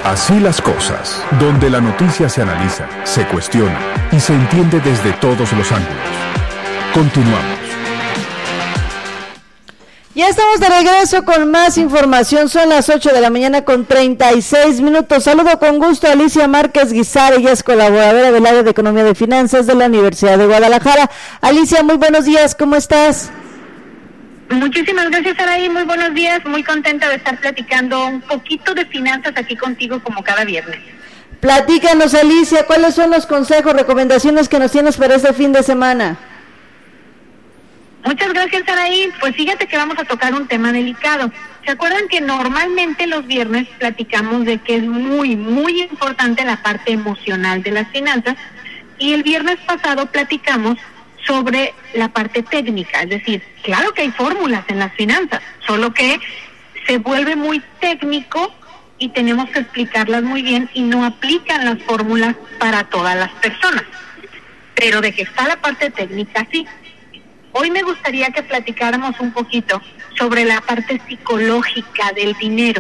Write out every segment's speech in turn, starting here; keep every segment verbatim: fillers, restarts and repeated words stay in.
Así las cosas, donde la noticia se analiza, se cuestiona y se entiende desde todos los ángulos. Continuamos. Ya estamos de regreso con más información. Son las ocho de la mañana con treinta y seis minutos. Saludo con gusto a Alicia Márquez Guizar, ella es colaboradora del área de Economía y Finanzas de la Universidad de Guadalajara. Alicia, muy buenos días, ¿cómo estás? Muchísimas gracias, Araí, muy buenos días, muy contenta de estar platicando un poquito de finanzas aquí contigo como cada viernes. Platícanos, Alicia, ¿cuáles son los consejos, recomendaciones que nos tienes para este fin de semana? Muchas gracias, Araí. Pues fíjate que vamos a tocar un tema delicado. ¿Se acuerdan que normalmente los viernes platicamos de que es muy, muy importante la parte emocional de las finanzas? Y el viernes pasado platicamos sobre la parte técnica, es decir, claro que hay fórmulas en las finanzas, solo que se vuelve muy técnico y tenemos que explicarlas muy bien y no aplican las fórmulas para todas las personas. Pero de que está la parte técnica, sí. Hoy me gustaría que platicáramos un poquito sobre la parte psicológica del dinero.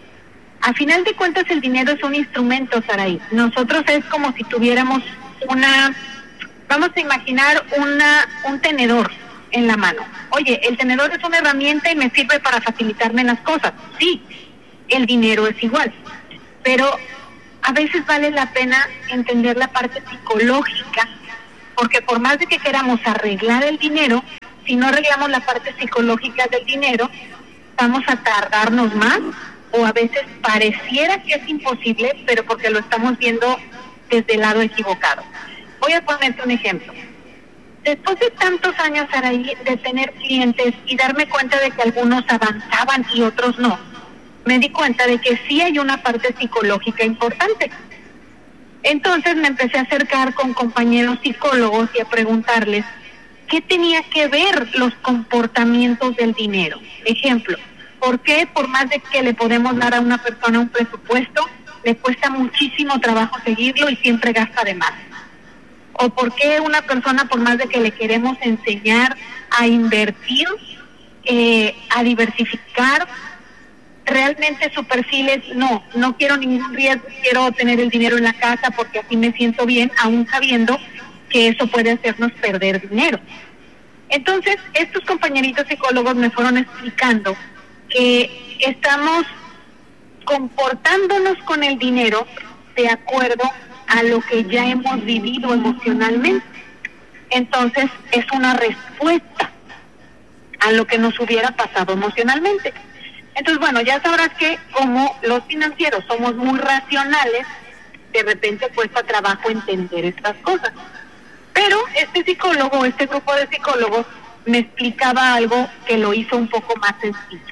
A final de cuentas, el dinero es un instrumento, Saraí. Nosotros es como si tuviéramos una, vamos a imaginar una un tenedor en la mano. Oye, el tenedor es una herramienta y me sirve para facilitarme las cosas. Sí, el dinero es igual. Pero a veces vale la pena entender la parte psicológica, porque por más de que queramos arreglar el dinero, si no arreglamos la parte psicológica del dinero, vamos a tardarnos más, o a veces pareciera que es imposible, pero porque lo estamos viendo desde el lado equivocado. Voy a ponerte un ejemplo. Después de tantos años, Araí, de tener clientes y darme cuenta de que algunos avanzaban y otros no, me di cuenta de que sí hay una parte psicológica importante. Entonces me empecé a acercar con compañeros psicólogos y a preguntarles qué tenía que ver los comportamientos del dinero. Ejemplo, ¿por qué por más de que le podemos dar a una persona un presupuesto, le cuesta muchísimo trabajo seguirlo y siempre gasta de más? ¿O por qué una persona, por más de que le queremos enseñar a invertir, eh, a diversificar, realmente su perfil es, no, no quiero ningún riesgo, quiero tener el dinero en la casa porque así me siento bien, aún sabiendo que eso puede hacernos perder dinero? Entonces, estos compañeritos psicólogos me fueron explicando que estamos comportándonos con el dinero de acuerdo a lo que ya hemos vivido emocionalmente. Entonces, es una respuesta a lo que nos hubiera pasado emocionalmente. Entonces, bueno, ya sabrás que como los financieros somos muy racionales, de repente cuesta trabajo entender estas cosas. Pero este psicólogo, este grupo de psicólogos, me explicaba algo que lo hizo un poco más sencillo.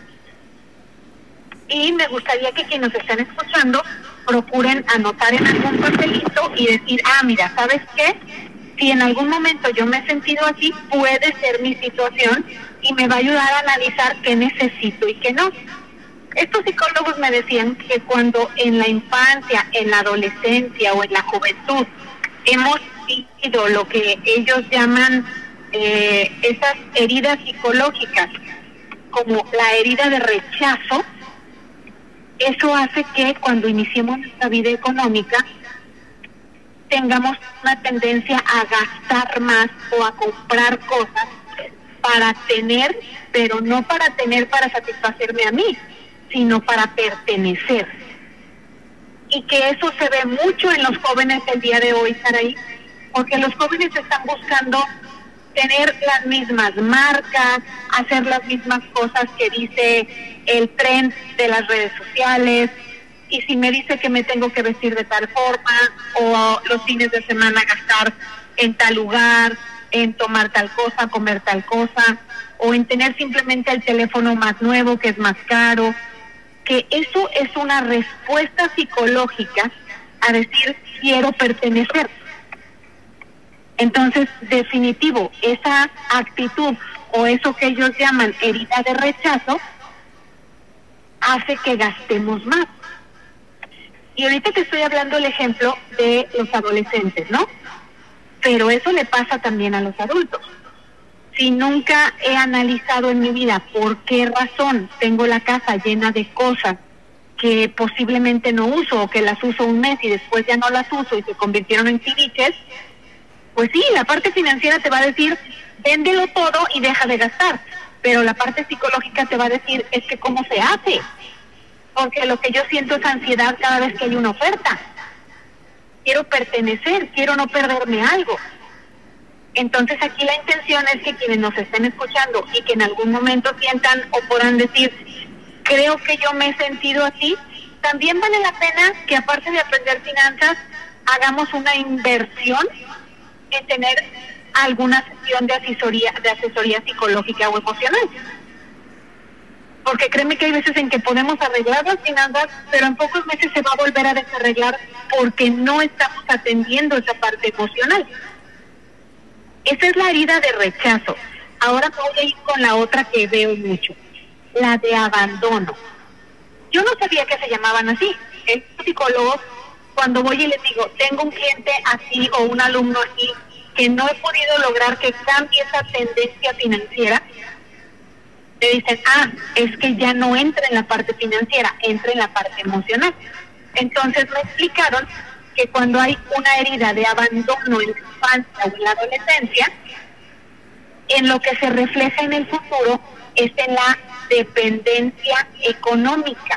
Y me gustaría que quienes nos están escuchando procuren anotar en algún papelito y decir, ah, mira, ¿sabes qué? Si en algún momento yo me he sentido así, puede ser mi situación y me va a ayudar a analizar qué necesito y qué no. Estos psicólogos me decían que cuando en la infancia, en la adolescencia o en la juventud hemos vivido lo que ellos llaman eh, esas heridas psicológicas, como la herida de rechazo, eso hace que cuando iniciemos nuestra vida económica tengamos una tendencia a gastar más o a comprar cosas para tener, pero no para tener para satisfacerme a mí, sino para pertenecer. Y que eso se ve mucho en los jóvenes del día de hoy, Saraí, porque los jóvenes están buscando tener las mismas marcas, hacer las mismas cosas que dice el trend de las redes sociales, y si me dice que me tengo que vestir de tal forma, o los fines de semana gastar en tal lugar, en tomar tal cosa, comer tal cosa, o en tener simplemente el teléfono más nuevo que es más caro, que eso es una respuesta psicológica a decir quiero pertenecer. Entonces, definitivo, esa actitud o eso que ellos llaman herida de rechazo hace que gastemos más. Y ahorita te estoy hablando el ejemplo de los adolescentes, ¿no? Pero eso le pasa también a los adultos. Si nunca he analizado en mi vida por qué razón tengo la casa llena de cosas que posiblemente no uso o que las uso un mes y después ya no las uso y se convirtieron en tiliches, pues sí, la parte financiera te va a decir, véndelo todo y deja de gastar, pero la parte psicológica te va a decir, es que cómo se hace, porque lo que yo siento es ansiedad cada vez que hay una oferta. Quiero pertenecer, quiero no perderme algo. Entonces aquí la intención es que quienes nos estén escuchando y que en algún momento sientan o puedan decir, creo que yo me he sentido así, también vale la pena que aparte de aprender finanzas, hagamos una inversión en tener alguna sesión de asesoría, de asesoría psicológica o emocional. Porque créeme que hay veces en que podemos arreglar las finanzas, pero en pocos meses se va a volver a desarreglar porque no estamos atendiendo esa parte emocional. Esa es la herida de rechazo. Ahora voy a ir con la otra que veo mucho, la de abandono. Yo no sabía que se llamaban así. El psicólogo, cuando voy y les digo, tengo un cliente así o un alumno así, que no he podido lograr que cambie esa tendencia financiera, te dicen, ah, es que ya no entra en la parte financiera, entra en la parte emocional. Entonces me explicaron que cuando hay una herida de abandono en la infancia o en la adolescencia, en lo que se refleja en el futuro es en la dependencia económica,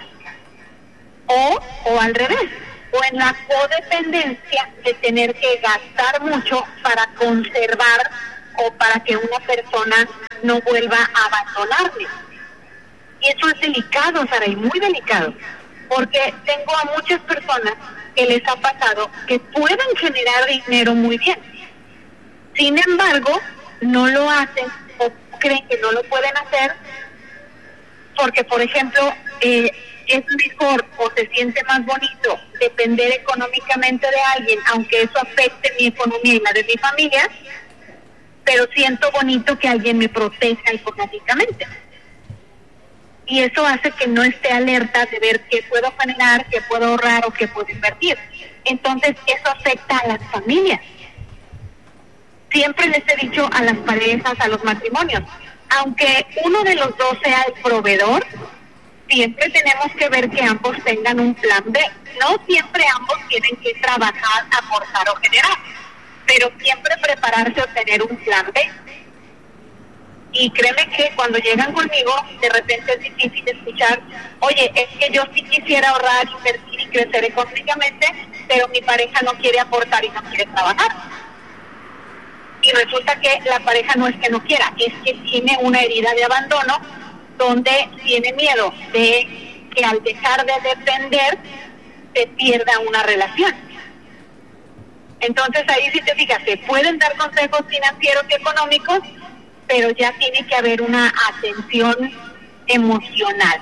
o, o al revés, o en la codependencia de tener que gastar mucho para conservar o para que una persona no vuelva a abandonarme. Y eso es delicado, Saray, muy delicado, porque tengo a muchas personas que les ha pasado que pueden generar dinero muy bien, sin embargo no lo hacen o creen que no lo pueden hacer porque, por ejemplo, eh, es mejor o se siente más bonito depender económicamente de alguien, aunque eso afecte mi economía y la de mi familia, pero siento bonito que alguien me proteja económicamente. Y eso hace que no esté alerta de ver qué puedo generar, qué puedo ahorrar o qué puedo invertir. Entonces, eso afecta a las familias. Siempre les he dicho a las parejas, a los matrimonios, aunque uno de los dos sea el proveedor, siempre tenemos que ver que ambos tengan un plan B. No siempre ambos tienen que trabajar, aportar o generar, pero siempre prepararse o tener un plan B. Y créeme que cuando llegan conmigo, de repente es difícil escuchar, oye, es que yo sí quisiera ahorrar, invertir y crecer económicamente, pero mi pareja no quiere aportar y no quiere trabajar. Y resulta que la pareja no es que no quiera, es que tiene una herida de abandono donde tiene miedo de que al dejar de depender se pierda una relación. Entonces ahí sí te fijas, se pueden dar consejos financieros y económicos, pero ya tiene que haber una atención emocional.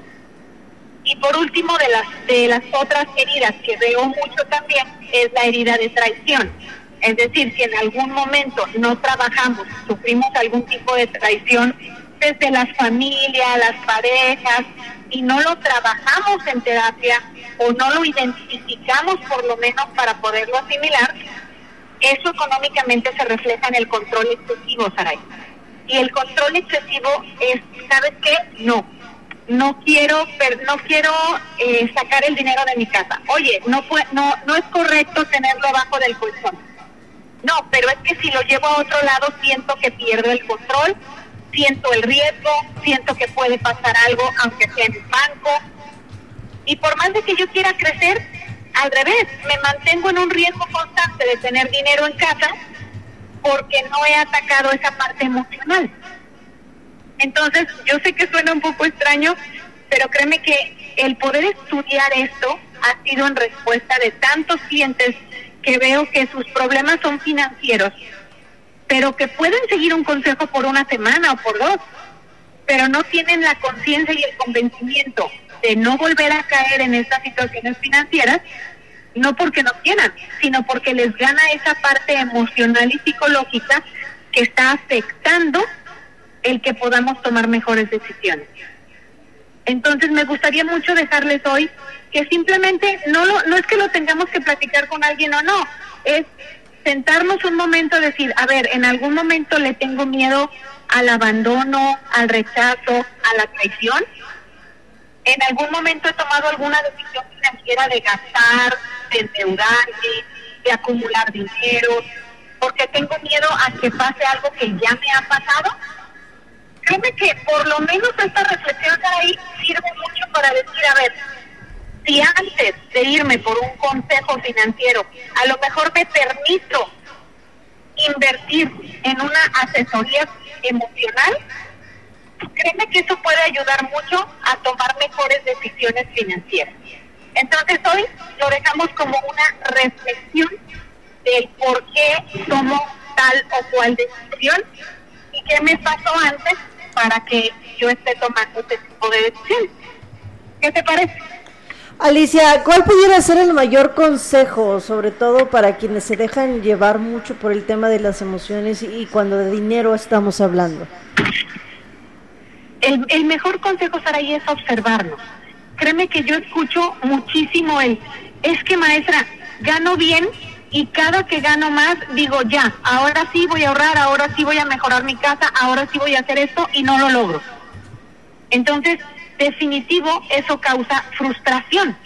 Y por último, de las de las otras heridas que veo mucho también, es la herida de traición. Es decir, si en algún momento no trabajamos, sufrimos algún tipo de traición desde las familias, las parejas, y no lo trabajamos en terapia o no lo identificamos por lo menos para poderlo asimilar, eso económicamente se refleja en el control excesivo, Saray. Y el control excesivo es, ¿sabes qué? No, no quiero, no quiero eh, sacar el dinero de mi casa. Oye, no, no, no es correcto tenerlo abajo del colchón. No, pero es que si lo llevo a otro lado siento que pierdo el control, siento el riesgo, siento que puede pasar algo aunque sea en el banco. Y por más de que yo quiera crecer, al revés, me mantengo en un riesgo constante de tener dinero en casa porque no he atacado esa parte emocional. Entonces, yo sé que suena un poco extraño, pero créeme que el poder estudiar esto ha sido en respuesta de tantos clientes que veo que sus problemas son financieros, pero que pueden seguir un consejo por una semana o por dos, pero no tienen la conciencia y el convencimiento de no volver a caer en estas situaciones financieras, no porque no quieran, sino porque les gana esa parte emocional y psicológica que está afectando el que podamos tomar mejores decisiones. Entonces me gustaría mucho dejarles hoy que simplemente no lo, no es que lo tengamos que platicar con alguien o no, es sentarnos un momento a decir, a ver, en algún momento le tengo miedo al abandono, al rechazo, a la traición. En algún momento he tomado alguna decisión financiera de gastar, de endeudarme, de acumular dinero, porque tengo miedo a que pase algo que ya me ha pasado. Créeme que por lo menos esta reflexión ahí sirve mucho para decir, a ver, si antes de irme por un consejo financiero, a lo mejor me permito invertir en una asesoría emocional, créeme que eso puede ayudar mucho a tomar mejores decisiones financieras. Entonces hoy lo dejamos como una reflexión del por qué tomo tal o cual decisión y qué me pasó antes para que yo esté tomando este tipo de decisiones. ¿Qué te parece? Alicia, ¿cuál pudiera ser el mayor consejo, sobre todo para quienes se dejan llevar mucho por el tema de las emociones y cuando de dinero estamos hablando? El, el mejor consejo, Saraí, es observarnos. Créeme que yo escucho muchísimo el, es que maestra, gano bien y cada que gano más digo ya, ahora sí voy a ahorrar, ahora sí voy a mejorar mi casa, ahora sí voy a hacer esto y no lo logro. Entonces, definitivo, eso causa frustración.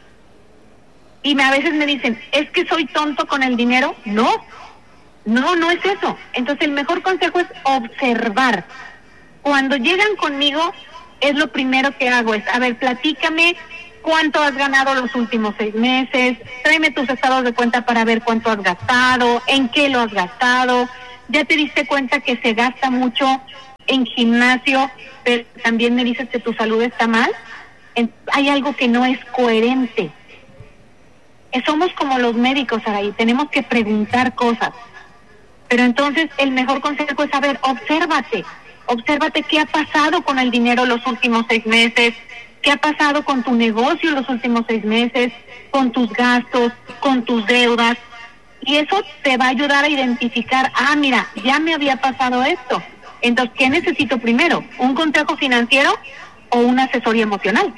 Y me, a veces me dicen, ¿es que soy tonto con el dinero? No, no, no es eso. Entonces el mejor consejo es observar. Cuando llegan conmigo, es lo primero que hago, es, a ver, platícame cuánto has ganado los últimos seis meses, tráeme tus estados de cuenta para ver cuánto has gastado, en qué lo has gastado, ya te diste cuenta que se gasta mucho en gimnasio, pero también me dices que tu salud está mal, en, hay algo que no es coherente. Eh, somos como los médicos, Saraí, tenemos que preguntar cosas, pero entonces el mejor consejo es, a ver, obsérvate, obsérvate qué ha pasado con el dinero los últimos seis meses, qué ha pasado con tu negocio los últimos seis meses, con tus gastos, con tus deudas, y eso te va a ayudar a identificar, ah, mira, ya me había pasado esto. Entonces, ¿qué necesito primero? ¿Un consejo financiero o una asesoría emocional?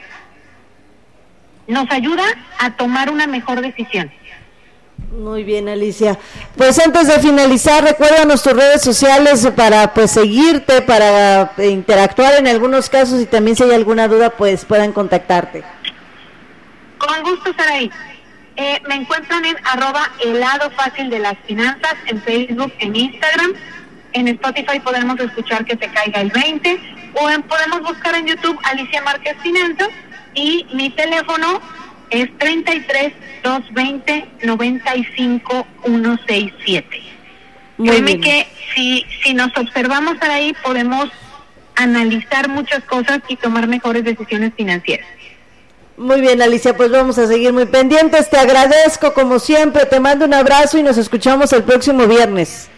Nos ayuda a tomar una mejor decisión. Muy bien, Alicia. Pues antes de finalizar, recuérdanos tus redes sociales para pues seguirte, para interactuar en algunos casos y también si hay alguna duda, pues puedan contactarte. Con gusto, Saraí. Eh, me encuentran en arroba el lado fácil de las finanzas, en Facebook, en Instagram. En Spotify podemos escuchar Que te caiga el veinte, o en, podemos buscar en YouTube Alicia Márquez Finanzas, y mi teléfono es treinta y tres, doscientos veinte, noventa y cinco, ciento sesenta y siete. Créeme que si, si nos observamos ahí podemos analizar muchas cosas y tomar mejores decisiones financieras. Muy bien, Alicia, pues vamos a seguir muy pendientes. Te agradezco como siempre, te mando un abrazo y nos escuchamos el próximo viernes.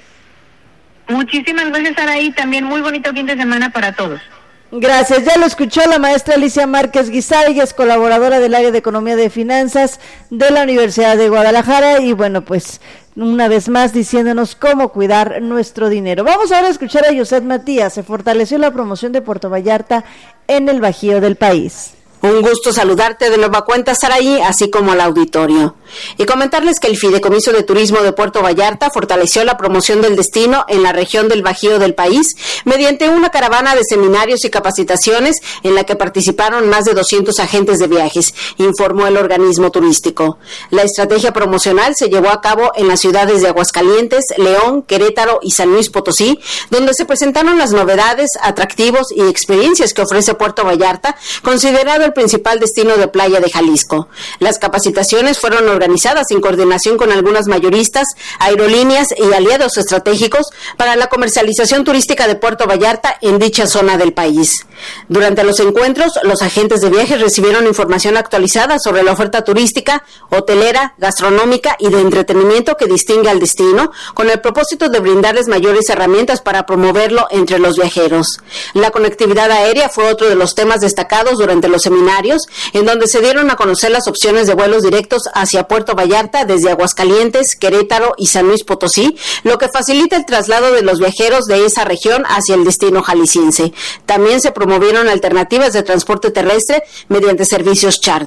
Muchísimas gracias, Saraí. También muy bonito fin de semana para todos. Gracias, ya lo escuchó la maestra Alicia Márquez Guizar, ella es colaboradora del área de Economía de Finanzas de la Universidad de Guadalajara y bueno, pues una vez más diciéndonos cómo cuidar nuestro dinero. Vamos ahora a escuchar a Yoset Matías. Se fortaleció la promoción de Puerto Vallarta en el Bajío del país. Un gusto saludarte de nueva cuenta, Saraí, así como al auditorio. Y comentarles que el Fideicomiso de Turismo de Puerto Vallarta fortaleció la promoción del destino en la región del Bajío del país mediante una caravana de seminarios y capacitaciones en la que participaron más de doscientos agentes de viajes, informó el organismo turístico. La estrategia promocional se llevó a cabo en las ciudades de Aguascalientes, León, Querétaro y San Luis Potosí, donde se presentaron las novedades, atractivos y experiencias que ofrece Puerto Vallarta, considerado el principal destino de playa de Jalisco. Las capacitaciones fueron organizadas en coordinación con algunas mayoristas, aerolíneas y aliados estratégicos para la comercialización turística de Puerto Vallarta en dicha zona del país. Durante los encuentros, los agentes de viajes recibieron información actualizada sobre la oferta turística, hotelera, gastronómica y de entretenimiento que distingue al destino, con el propósito de brindarles mayores herramientas para promoverlo entre los viajeros. La conectividad aérea fue otro de los temas destacados durante los seminarios, en donde se dieron a conocer las opciones de vuelos directos hacia Puerto Vallarta desde Aguascalientes, Querétaro y San Luis Potosí, lo que facilita el traslado de los viajeros de esa región hacia el destino jalisciense. También se promovieron alternativas de transporte terrestre mediante servicios charter.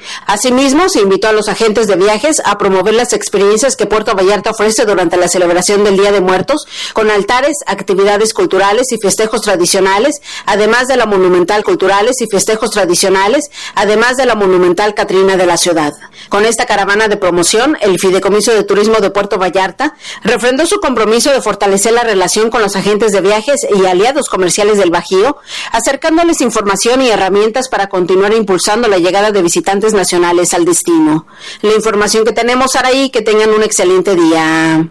Asimismo, se invitó a los agentes de viajes a promover las experiencias que Puerto Vallarta ofrece durante la celebración del Día de Muertos, con altares, actividades culturales y festejos tradicionales, además de la monumental culturales y festejos tradicionales, además de la monumental Catrina de la ciudad. Con esta caravana de promoción, el Fideicomiso de Turismo de Puerto Vallarta refrendó su compromiso de fortalecer la relación con los agentes de viajes y aliados comerciales del Bajío, acercándoles información y herramientas para continuar impulsando la llegada de visitantes nacionales al destino. La información que tenemos, Saraí, que tengan un excelente día.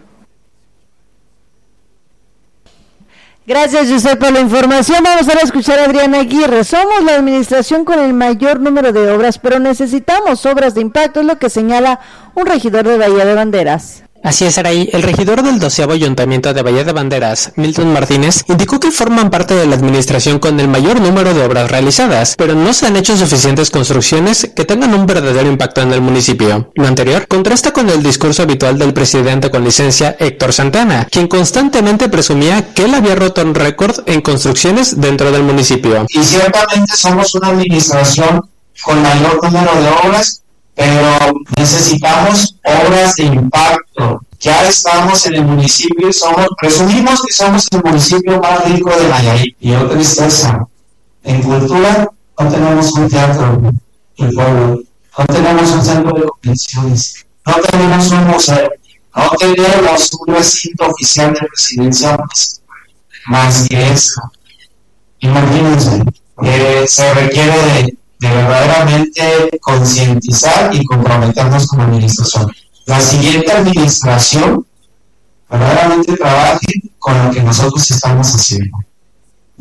Gracias, José, por la información. Vamos ahora a escuchar a Adriana Aguirre. Somos la administración con el mayor número de obras, pero necesitamos obras de impacto, es lo que señala un regidor de Bahía de Banderas. Así es, Araí. El regidor del doceavo Ayuntamiento de Bahía de Banderas, Milton Martínez, indicó que forman parte de la administración con el mayor número de obras realizadas, pero no se han hecho suficientes construcciones que tengan un verdadero impacto en el municipio. Lo anterior contrasta con el discurso habitual del presidente con licencia, Héctor Santana, quien constantemente presumía que él había roto un récord en construcciones dentro del municipio. Y ciertamente somos una administración con mayor número de obras, pero necesitamos obras de impacto. Ya estamos en el municipio y somos, presumimos que somos el municipio más rico de Nayarit. Y oh tristeza, en cultura no tenemos un teatro en pueblo, no tenemos un centro de convenciones, no tenemos un museo, no tenemos un recinto oficial de presidencia más que eso. Imagínense, que se requiere de de verdaderamente concientizar y comprometernos como administración. La siguiente administración verdaderamente trabaje con lo que nosotros estamos haciendo.